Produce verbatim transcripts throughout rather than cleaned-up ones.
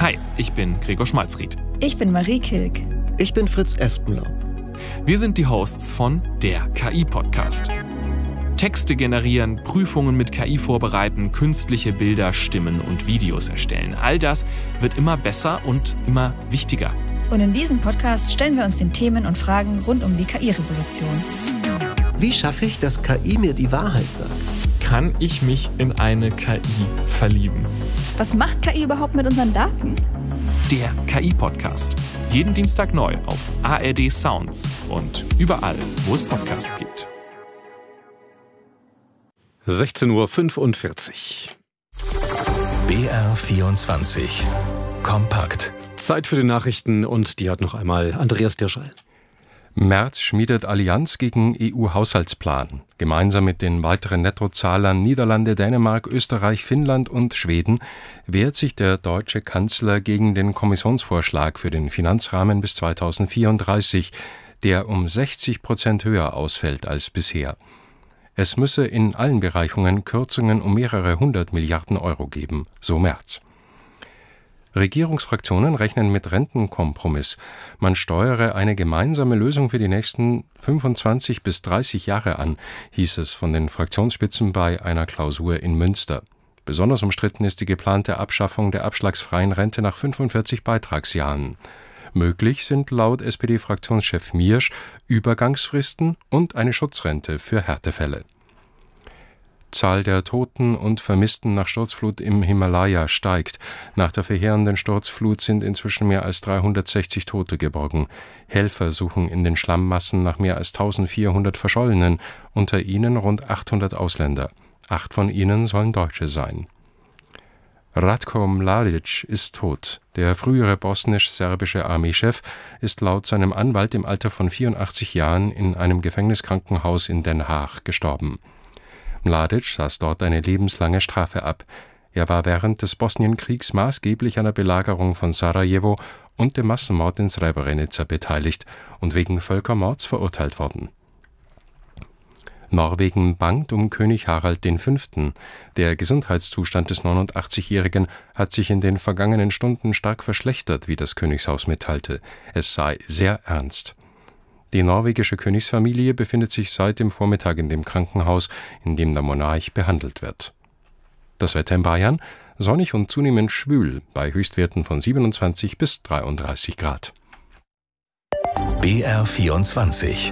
Hi, ich bin Gregor Schmalzried. Ich bin Marie Kilk. Ich bin Fritz Espenlaub. Wir sind die Hosts von der K I-Podcast. Texte generieren, Prüfungen mit K I vorbereiten, künstliche Bilder, Stimmen und Videos erstellen. All das wird immer besser und immer wichtiger. Und in diesem Podcast stellen wir uns den Themen und Fragen rund um die K I-Revolution. Wie schaffe ich, dass K I mir die Wahrheit sagt? Kann ich mich in eine K I verlieben? Was macht K I überhaupt mit unseren Daten? Der K I-Podcast. Jeden Dienstag neu auf A R D Sounds und überall, wo es Podcasts gibt. sechzehn Uhr fünfundvierzig. B R vierundzwanzig. Kompakt. Zeit für die Nachrichten und die hat noch einmal Andreas Dirschall. Merz schmiedet Allianz gegen E U-Haushaltsplan. Gemeinsam mit den weiteren Nettozahlern Niederlande, Dänemark, Österreich, Finnland und Schweden wehrt sich der deutsche Kanzler gegen den Kommissionsvorschlag für den Finanzrahmen bis zweitausendvierunddreißig, der um sechzig Prozent höher ausfällt als bisher. Es müsse in allen Bereichen Kürzungen um mehrere hundert Milliarden Euro geben, so Merz. Regierungsfraktionen rechnen mit Rentenkompromiss. Man steuere eine gemeinsame Lösung für die nächsten fünfundzwanzig bis dreißig Jahre an, hieß es von den Fraktionsspitzen bei einer Klausur in Münster. Besonders umstritten ist die geplante Abschaffung der abschlagsfreien Rente nach fünfundvierzig Beitragsjahren. Möglich sind laut S P D-Fraktionschef Miersch Übergangsfristen und eine Schutzrente für Härtefälle. Zahl der Toten und Vermissten nach Sturzflut im Himalaya steigt. Nach der verheerenden Sturzflut sind inzwischen mehr als dreihundertsechzig Tote geborgen. Helfer suchen in den Schlammmassen nach mehr als eintausendvierhundert Verschollenen, unter ihnen rund achthundert Ausländer. Acht von ihnen sollen Deutsche sein. Ratko Mladic ist tot. Der frühere bosnisch-serbische Armeechef ist laut seinem Anwalt im Alter von vierundachtzig Jahren in einem Gefängniskrankenhaus in Den Haag gestorben. Mladic saß dort eine lebenslange Strafe ab. Er war während des Bosnienkriegs maßgeblich an der Belagerung von Sarajevo und dem Massenmord in Srebrenica beteiligt und wegen Völkermords verurteilt worden. Norwegen bangt um König Harald der Fünfte. Der Gesundheitszustand des neunundachtzigjährigen hat sich in den vergangenen Stunden stark verschlechtert, wie das Königshaus mitteilte. Es sei sehr ernst. Die norwegische Königsfamilie befindet sich seit dem Vormittag in dem Krankenhaus, in dem der Monarch behandelt wird. Das Wetter in Bayern: sonnig und zunehmend schwül, bei Höchstwerten von siebenundzwanzig bis dreiunddreißig Grad. B R vierundzwanzig.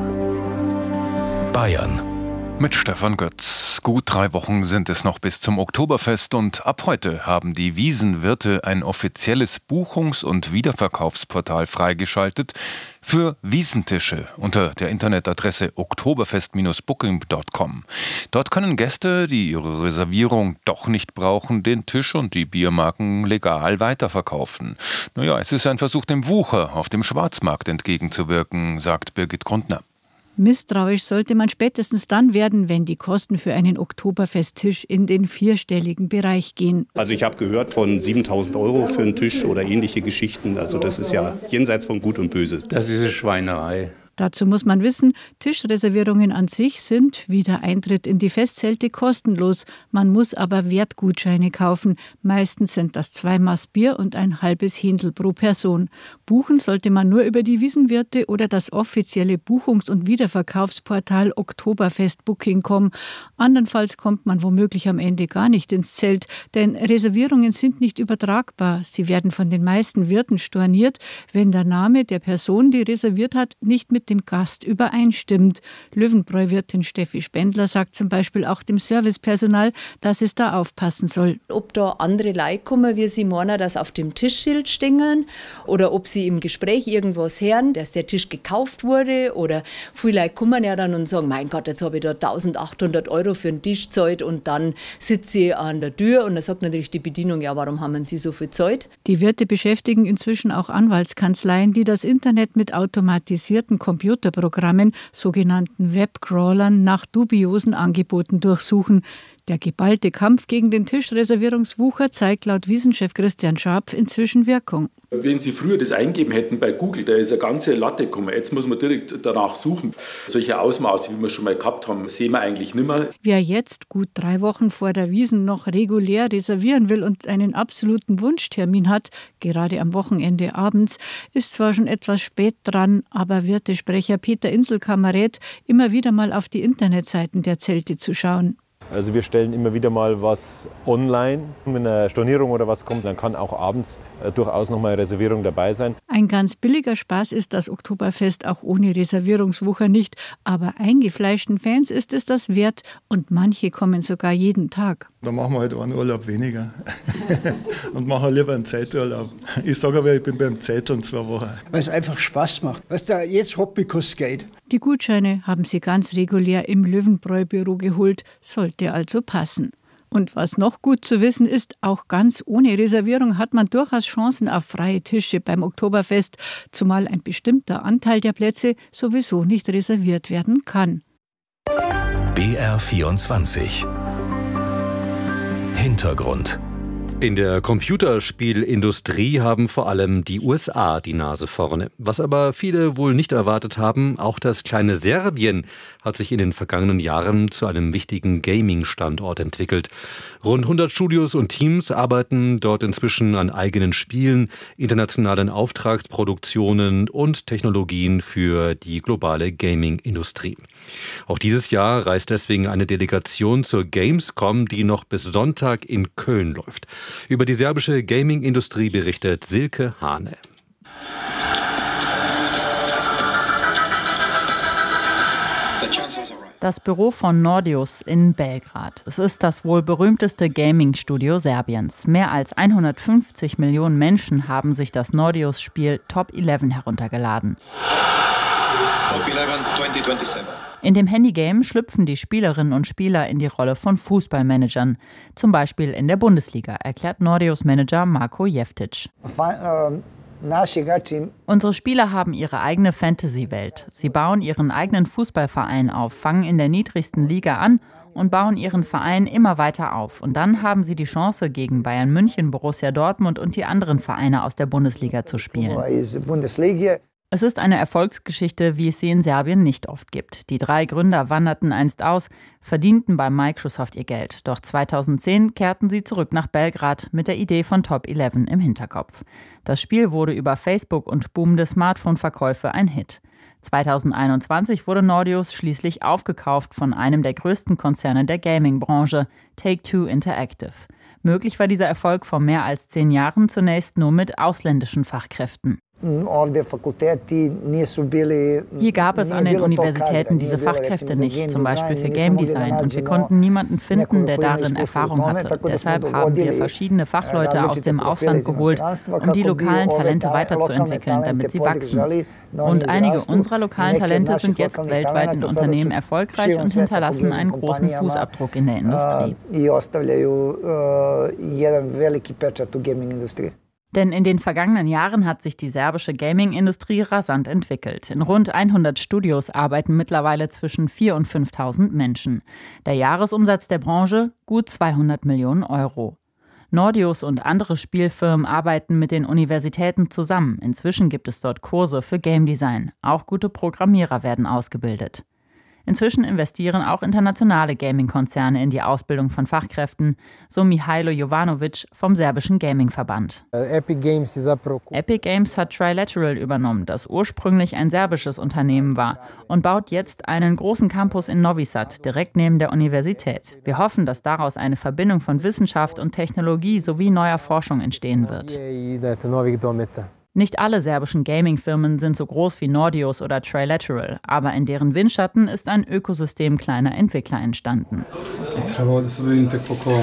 Bayern. Mit Stefan Götz. Gut drei Wochen sind es noch bis zum Oktoberfest und ab heute haben die Wiesenwirte ein offizielles Buchungs- und Wiederverkaufsportal freigeschaltet für Wiesentische unter der Internetadresse oktoberfest Bindestrich booking Punkt com. Dort können Gäste, die ihre Reservierung doch nicht brauchen, den Tisch und die Biermarken legal weiterverkaufen. Naja, es ist ein Versuch, dem Wucher auf dem Schwarzmarkt entgegenzuwirken, sagt Birgit Grundner. Misstrauisch sollte man spätestens dann werden, wenn die Kosten für einen Oktoberfesttisch in den vierstelligen Bereich gehen. Also ich habe gehört von siebentausend Euro für einen Tisch oder ähnliche Geschichten. Also das ist ja jenseits von Gut und Böse. Das ist eine Schweinerei. Dazu muss man wissen, Tischreservierungen an sich sind wie der Eintritt in die Festzelte kostenlos. Man muss aber Wertgutscheine kaufen. Meistens sind das zwei Maß Bier und ein halbes Händel pro Person. Buchen sollte man nur über die Wiesenwirte oder das offizielle Buchungs- und Wiederverkaufsportal oktoberfest booking Punkt com. Andernfalls kommt man womöglich am Ende gar nicht ins Zelt, denn Reservierungen sind nicht übertragbar. Sie werden von den meisten Wirten storniert, wenn der Name der Person, die reserviert hat, nicht mit dem Gast übereinstimmt. Löwenbräu-Wirtin Steffi Spendler sagt zum Beispiel auch dem Servicepersonal, dass es da aufpassen soll. Ob da andere Leute kommen, wie sie meinen, dass auf dem Tischschild stehen, oder ob sie im Gespräch irgendwas hören, dass der Tisch gekauft wurde, oder viele Leute kommen ja dann und sagen, mein Gott, jetzt habe ich da eintausendachthundert Euro für einen Tisch gezahlt und dann sitze ich an der Tür und dann sagt natürlich die Bedienung, ja, warum haben Sie so viel gezahlt? Die Wirte beschäftigen inzwischen auch Anwaltskanzleien, die das Internet mit automatisierten Computerprogrammen, sogenannten Webcrawlern, nach dubiosen Angeboten durchsuchen. Der geballte Kampf gegen den Tischreservierungswucher zeigt laut Wiesenchef Christian Scharpf inzwischen Wirkung. Wenn Sie früher das eingeben hätten bei Google, da ist eine ganze Latte gekommen. Jetzt muss man direkt danach suchen. Solche Ausmaße, wie wir schon mal gehabt haben, sehen wir eigentlich nicht mehr. Wer jetzt, gut drei Wochen vor der Wiesn, noch regulär reservieren will und einen absoluten Wunschtermin hat, gerade am Wochenende abends, ist zwar schon etwas spät dran, aber Wirtesprecher Peter Inselkammer rät, immer wieder mal auf die Internetseiten der Zelte zu schauen. Also wir stellen immer wieder mal was online. Wenn eine Stornierung oder was kommt, dann kann auch abends äh, durchaus noch mal eine Reservierung dabei sein. Ein ganz billiger Spaß ist das Oktoberfest auch ohne Reservierungswucher nicht. Aber eingefleischten Fans ist es das wert und manche kommen sogar jeden Tag. Da machen wir halt einen Urlaub weniger und machen lieber einen Zeiturlaub. Ich sage aber, ich bin beim Zeiturlaub zwei Wochen. Weil es einfach Spaß macht. Weißt du, jetzt Hobby kostet Geld. Die Gutscheine haben sie ganz regulär im Löwenbräu-Büro geholt, sollte also passen. Und was noch gut zu wissen ist, auch ganz ohne Reservierung hat man durchaus Chancen auf freie Tische beim Oktoberfest, zumal ein bestimmter Anteil der Plätze sowieso nicht reserviert werden kann. B R vierundzwanzig Hintergrund. In der Computerspielindustrie haben vor allem die U S A die Nase vorne. Was aber viele wohl nicht erwartet haben, auch das kleine Serbien hat sich in den vergangenen Jahren zu einem wichtigen Gaming-Standort entwickelt. Rund hundert Studios und Teams arbeiten dort inzwischen an eigenen Spielen, internationalen Auftragsproduktionen und Technologien für die globale Gaming-Industrie. Auch dieses Jahr reist deswegen eine Delegation zur Gamescom, die noch bis Sonntag in Köln läuft. Über die serbische Gaming-Industrie berichtet Silke Hane. Das Büro von Nordeus in Belgrad. Es ist das wohl berühmteste Gaming-Studio Serbiens. Mehr als hundertfünfzig Millionen Menschen haben sich das Nordeus-Spiel Top elf heruntergeladen. Top elf zwanzig siebenundzwanzig. In dem Handygame schlüpfen die Spielerinnen und Spieler in die Rolle von Fußballmanagern. Zum Beispiel in der Bundesliga, erklärt Nordeus-Manager Marko Jeftic. Unsere Spieler haben ihre eigene Fantasy-Welt. Sie bauen ihren eigenen Fußballverein auf, fangen in der niedrigsten Liga an und bauen ihren Verein immer weiter auf. Und dann haben sie die Chance, gegen Bayern München, Borussia Dortmund und die anderen Vereine aus der Bundesliga zu spielen. Es ist eine Erfolgsgeschichte, wie es sie in Serbien nicht oft gibt. Die drei Gründer wanderten einst aus, verdienten bei Microsoft ihr Geld. Doch zweitausendzehn kehrten sie zurück nach Belgrad mit der Idee von Top elf im Hinterkopf. Das Spiel wurde über Facebook und boomende Smartphone-Verkäufe ein Hit. zweitausendeinundzwanzig wurde Nordeus schließlich aufgekauft von einem der größten Konzerne der Gaming-Branche, Take-Two Interactive. Möglich war dieser Erfolg vor mehr als zehn Jahren zunächst nur mit ausländischen Fachkräften. Hier gab es an den Universitäten diese Fachkräfte nicht, zum Beispiel für Game Design, und wir konnten niemanden finden, der darin Erfahrung hatte. Deshalb haben wir verschiedene Fachleute aus dem Ausland geholt, um die lokalen Talente weiterzuentwickeln, damit sie wachsen. Und einige unserer lokalen Talente sind jetzt weltweit in Unternehmen erfolgreich und hinterlassen einen großen Fußabdruck in der Industrie. Denn in den vergangenen Jahren hat sich die serbische Gaming-Industrie rasant entwickelt. In rund hundert Studios arbeiten mittlerweile zwischen viertausend und fünftausend Menschen. Der Jahresumsatz der Branche gut zweihundert Millionen Euro. Nordeus und andere Spielfirmen arbeiten mit den Universitäten zusammen. Inzwischen gibt es dort Kurse für Game Design. Auch gute Programmierer werden ausgebildet. Inzwischen investieren auch internationale Gaming-Konzerne in die Ausbildung von Fachkräften, so Mihailo Jovanovic vom serbischen Gaming-Verband. Epic Games hat Trilateral übernommen, das ursprünglich ein serbisches Unternehmen war, und baut jetzt einen großen Campus in Novi Sad, direkt neben der Universität. Wir hoffen, dass daraus eine Verbindung von Wissenschaft und Technologie sowie neuer Forschung entstehen wird. Nicht alle serbischen Gaming-Firmen sind so groß wie Nordeus oder Trilateral, aber in deren Windschatten ist ein Ökosystem kleiner Entwickler entstanden.